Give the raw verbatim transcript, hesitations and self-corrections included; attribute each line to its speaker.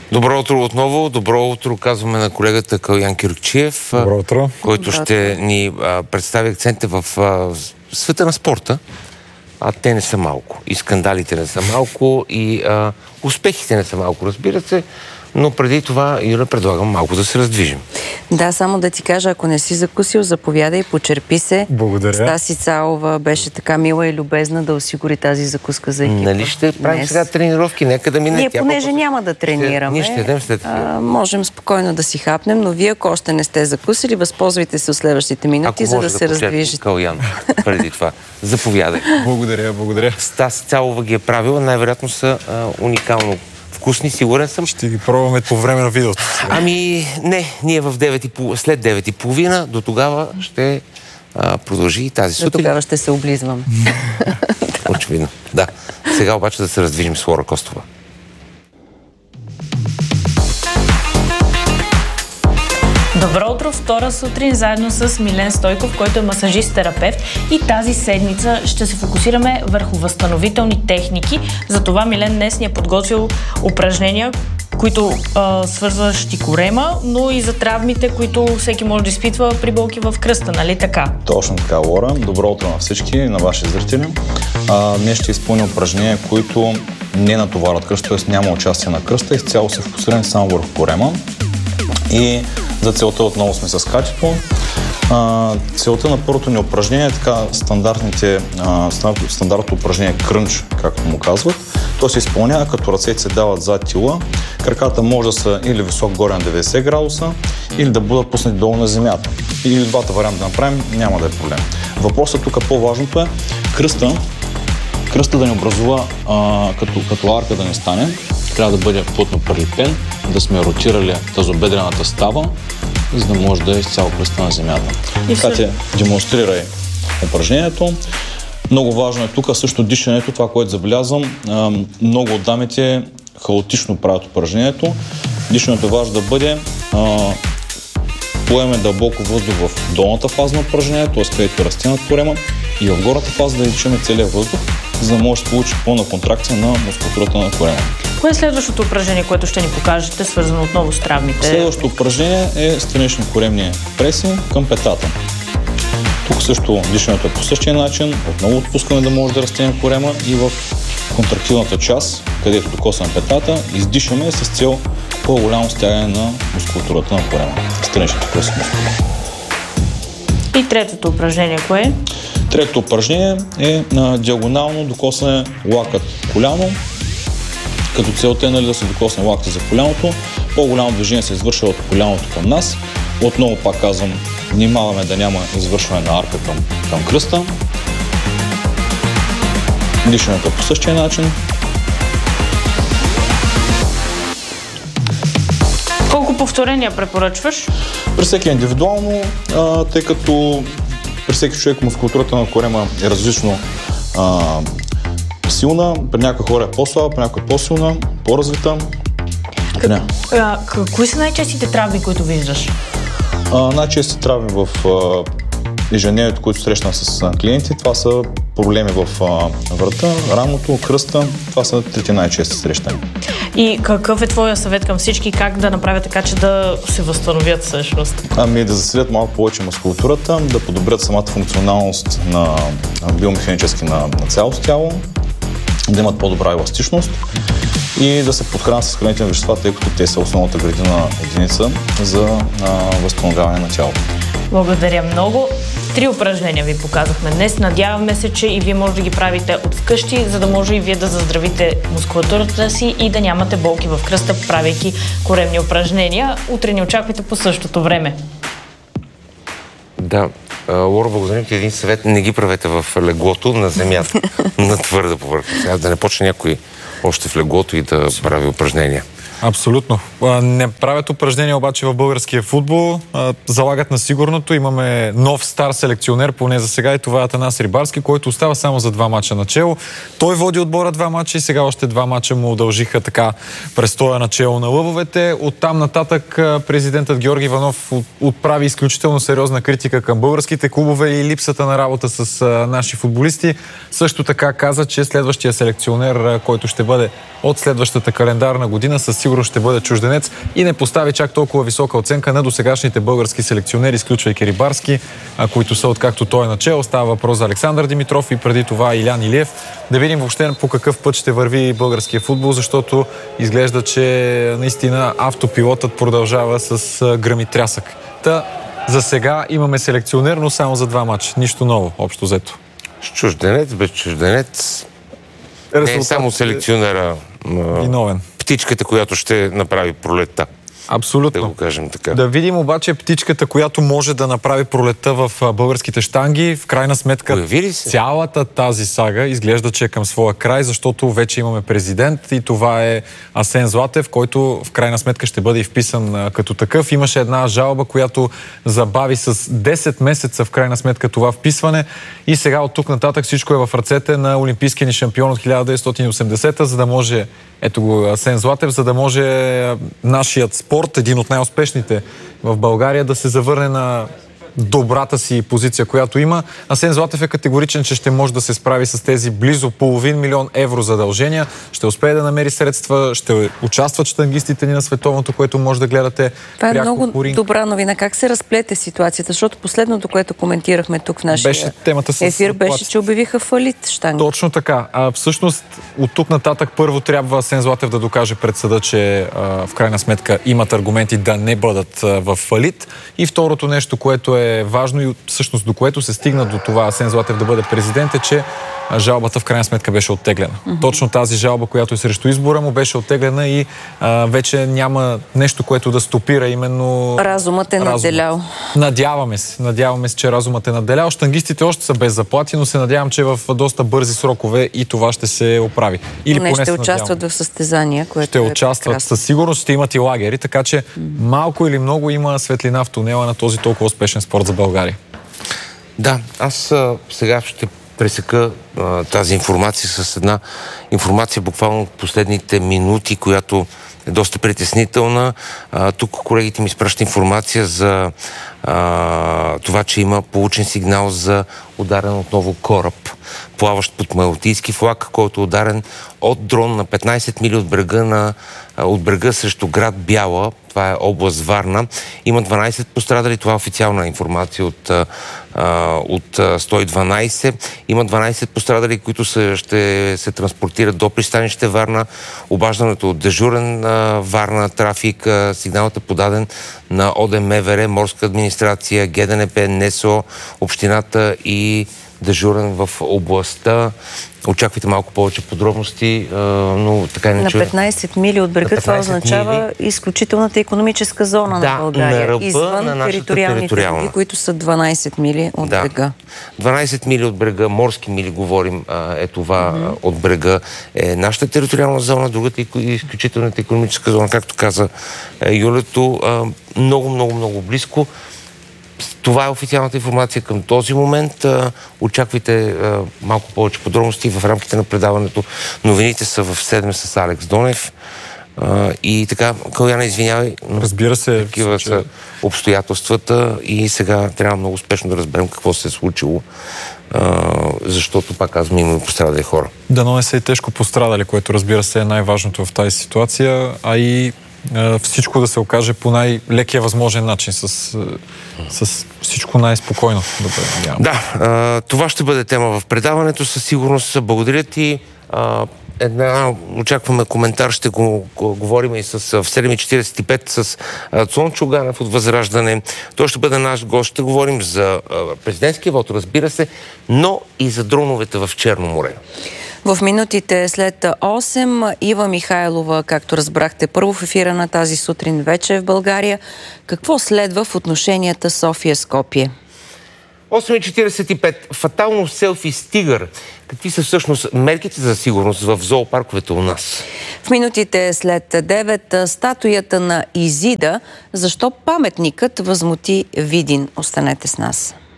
Speaker 1: Добро утро отново. Добро утро казваме на колегата Калян Кюркчиев,
Speaker 2: Добро утро.
Speaker 1: който
Speaker 3: Добро
Speaker 1: ще ни а, представи акцента в а, света на спорта. А те не са малко. И скандалите не са малко, и а, успехите не са малко, разбира се. Но преди това, Юля, предлагам малко да се раздвижим.
Speaker 3: Да, само да ти кажа, ако не си закусил, заповядай, почерпи се.
Speaker 2: Благодаря.
Speaker 3: Стаси Цалова беше така мила и любезна да осигури тази закуска за екипа.
Speaker 1: Нали ще правим
Speaker 3: днес.
Speaker 1: сега тренировки? Нека да мине.
Speaker 3: Ние,
Speaker 1: Тя
Speaker 3: понеже
Speaker 1: по-то...
Speaker 3: няма да тренираме,
Speaker 1: Ние ще ядем след това.
Speaker 3: а, можем спокойно да си хапнем, но вие, ако още не сте закусили, възползвайте се от следващите минути, за да се
Speaker 1: почерпим
Speaker 3: раздвижите.
Speaker 1: Калян, преди това. Заповядай.
Speaker 2: Благодаря, благодаря.
Speaker 1: Стаси Цалова ги е правила. Най-вероятно са а, уникално вкусни, сигурен съм.
Speaker 2: Ще ги пробваме по време на видеото.
Speaker 1: Ами, не, ние в девет и половина, след девет и половина, до тогава ще а, продължи и тази
Speaker 3: До
Speaker 1: сутрин.
Speaker 3: тогава ще се облизвам.
Speaker 1: Очевидно, да. Сега обаче да се раздвижим с Лора Костова.
Speaker 4: Добро утро, втора сутрин, заедно с Милен Стойков, който е масажист-терапевт, и тази седмица ще се фокусираме върху възстановителни техники. Затова Милен днес ни е подготвил упражнения, които а, свързващи корема, но и за травмите, които всеки може да изпитва при болки в кръста, нали така?
Speaker 5: Точно така, Лора. Добро утро на всички, на ваши зрители. А, днес ще изпълня упражнения, които не натоварят кръста, т.е. няма участие на кръста, изцяло се фокусираме само върху корема. И за целта отново сме с катито. А, целта на първото ни упражнение е така стандартните, а, стандартното упражнение крънч, както му казват. То се изпълнява като ръцете се дават зад тила. Краката може да са или висок горе на деветдесет градуса, или да бъдат пуснати долу на земята. Или двата варианта да направим, няма да е проблем. Въпросът тук по-важното е кръста, кръста да не образува а, като, като арка да не стане. Трябва да бъде плътно прилепен, да сме ротирали тазобедрената става, за да може да е изцяло кръста на земята. И така те демонстрирай упражнението. Много важно е тук също дишането, това, което забелязвам. Много от дамите хаотично правят упражнението. Дишането е важно да бъде а, поеме дълбоко въздух в долната фаза на упражнението, т.е. където расте над корема, и в горната фаза да изчиме целият въздух, за да може да се получи пълна контракция на мускулатурата на корема.
Speaker 4: Кое е следващото упражнение, което ще ни покажете, свързано отново с травмите?
Speaker 5: Следващото упражнение е странични коремни преси към петата. Тук също дишането е по същия начин, отново отпускане да може да растем корема, и в контрактилната част, където докосваме петата, издишаме с цел по-голямо стягане на мускулатурата на корема. Страничните преси мускулатура.
Speaker 4: И третото упражнение, кое е?
Speaker 5: Третото упражнение е на диагонално докосване лакът коляно, като целта е, нали, да се докосне лакта за коляното. По-голямо движение се извършва от коляното към нас. Отново пак казвам, внимаваме да няма извършване на арка към, към кръста. Дишането по същия начин.
Speaker 4: Колко повторения препоръчваш?
Speaker 5: При всеки индивидуално, а, тъй като при всеки човек мускулатурата на корема е различно а, силна, при някои хора е по-слаба, при някои е по-силна, по-развита.
Speaker 4: Как, а, кои са най-честите травми, които виждаш?
Speaker 5: Най-чести травми в а, ежедневието, които срещам с а, клиенти, това са проблеми в а, врата, рамото, кръста. Това са трите най-чести срещани.
Speaker 4: И какъв е твоя съвет към всички, как да направят така, че да се възстановят всъщност?
Speaker 5: Ами да засилят малко повече мускулатурата, да подобрят самата функционалност на, на биомеханически на, на цялото тяло, да имат по-добра еластичност и да се подхранят с хранителни вещества, тъй като те са основната градина единица за а, възстановяване на тялото.
Speaker 4: Благодаря много. Три упражнения ви показахме днес. Надяваме се, че и вие може да ги правите от вкъщи, за да може и вие да заздравите мускулатурата си и да нямате болки в кръста, правейки коремни упражнения. Утре ни очаквайте по същото време.
Speaker 1: Да, Лора, благодарим ти. Един съвет: не ги правете в леглото на земята, на твърда повърхност. Сега да не почне някой още в леглото и да прави упражнения.
Speaker 2: Абсолютно. Не правят упражнения обаче в българския футбол. Залагат на сигурното. Имаме нов стар селекционер, поне за сега, и това е Атанас Рибарски, който остава само за два мача начело. Той води отбора два мача и сега още два мача му удължиха така престоя начело на лъвовете. Оттам нататък президентът Георги Иванов отправи изключително сериозна критика към българските клубове и липсата на работа с наши футболисти. Също така каза, че следващия селекционер, който ще бъде от следващата календарна година, със сигурност сигурно ще бъде чужденец и не постави чак толкова висока оценка на досегашните български селекционери, изключвайки Рибарски, които са откакто той е начало. Става въпрос за Александър Димитров и преди това Илян Илиев. Да видим въобще по какъв път ще върви българския футбол, защото изглежда, че наистина автопилотът продължава с гръм и трясък. Та, за сега имаме селекционер, но само за два мача. Нищо ново, общо взето.
Speaker 1: С чужденец, без чужденец. Резултат... Не е само селекционера.
Speaker 2: Виновен.
Speaker 1: Птичката, която ще направи пролетта.
Speaker 2: Абсолютно.
Speaker 1: Да го кажем така.
Speaker 2: Да видим обаче птичката, която може да направи пролетта в българските щанги. В крайна сметка цялата тази сага изглежда, че е към своя край, защото вече имаме президент и това е Асен Златев, който в крайна сметка ще бъде и вписан като такъв. Имаше една жалба, която забави с десет месеца в крайна сметка това вписване и сега от тук нататък всичко е в ръцете на олимпийския ни шампион от хиляда деветстотин и осемдесета, за да може, ето го Асен Златев, за да може нашият спорт, един от най-успешните в България, да се завърне на добрата си позиция, която има. Асен Златев е категоричен, че ще може да се справи с тези близо половин милион евро задължения. Ще успее да намери средства, ще участват щангистите ни на световното, което може да гледате.
Speaker 3: Това е много поринг. Добра новина. Как се разплете ситуацията? Защото последното, което коментирахме тук в нашия беше темата с ефир, беше, че обявиха фалит щанги.
Speaker 2: Точно така. А, всъщност, от тук нататък първо трябва Асен Златев да докаже пред съда, че а, в крайна сметка имат аргументи да не бъдат а, в фалит. И второто нещо, което е важно и всъщност до което се стигна до това Асен Златев да бъде президент, е, че жалбата в крайна сметка беше оттеглена. Mm-hmm. Точно тази жалба, която е срещу избора му, беше оттеглена и а, вече няма нещо, което да стопира именно...
Speaker 3: Разумът е надделял.
Speaker 2: Надяваме се. Надяваме се, че разумът е надделял. Щангистите още са без заплати, но се надявам, че в доста бързи срокове и това ще се оправи. Или
Speaker 3: не ще участват в състезания, което
Speaker 2: ще
Speaker 3: е
Speaker 2: участват
Speaker 3: прекрасно.
Speaker 2: Със сигурност, ще имат и лагери, така че mm-hmm. малко или много има светлина в тунела на този толкова успешен спорт за България.
Speaker 1: Да, аз а, сега ще пресека а, тази информация с една информация буквално от последните минути, която е доста притеснителна. А, тук колегите ми изпращат информация за а, това, че има получен сигнал за ударен отново кораб, плаващ под малтийски флаг, който е ударен от дрон на петнайсет мили от брега, на, от брега срещу град Бяла. Това е област Варна. Има дванайсет пострадали. Това е официална информация от, от сто и дванайсет. Има дванайсет пострадали, които са, ще се транспортират до пристанище Варна. Обаждането от дежурен Варна трафик. Сигналът е подаден на ОДМВР, Морска администрация, ГДНП, НСО, общината и дежурен в областта. Очаквайте малко повече подробности, но така не
Speaker 3: на
Speaker 1: чуя.
Speaker 3: петнайсет мили от брега това означава мили. Изключителната икономическа зона
Speaker 1: да,
Speaker 3: на България.
Speaker 1: На ръба,
Speaker 3: извън
Speaker 1: на
Speaker 3: териториалните води, които са дванайсет мили от
Speaker 1: да.
Speaker 3: брега.
Speaker 1: дванайсет мили от брега, морски мили говорим, е това mm-hmm. от брега. Е нашата териториална зона, другата изключителната икономическа зона, както каза Юлето, много, много, много близко. Това е официалната информация към този момент. Очаквайте малко повече подробности в рамките на предаването. Новините са в седем с Алекс Донев. И така, Каляна, извинявай.
Speaker 2: Разбира се.
Speaker 1: Такива са обстоятелствата и сега трябва много успешно да разберем какво се е случило, защото, пак казвам, има пострадали хора.
Speaker 2: Дано не са и тежко пострадали, което, разбира се, е най-важното в тази ситуация, а и всичко да се окаже по най-лекия възможен начин, с, с всичко най-спокойно. Да,
Speaker 1: да, това ще бъде тема в предаването, със сигурност. Благодаря ти. Една, очакваме коментар, ще го, го говорим и с, в седем и четирийсет и пет с Цончо Ганев от Възраждане. Той ще бъде наш гост. Ще говорим за президентския вод, разбира се, но и за дроновете в Черно море.
Speaker 3: В минутите след осем Ива Михайлова, както разбрахте, първо в ефира на тази сутрин вече в България. Какво следва в отношенията София-Скопие?
Speaker 1: осем и четирийсет и пет. Фатално селфи с тигър. Какви са всъщност мерките за сигурност в зоопарковете у нас?
Speaker 3: В минутите след девет статуята на Изида. Защо паметникът възмути Видин? Останете с нас.